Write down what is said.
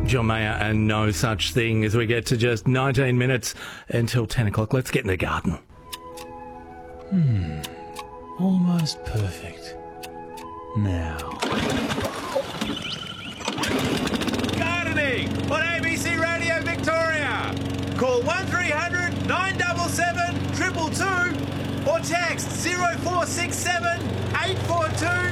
John Mayer and No Such Thing as we get to just 19 minutes until 10 o'clock. Let's get in the garden. Almost perfect. Now. Gardening on ABC Radio Victoria. Call 1300 977 222 or text 0467 842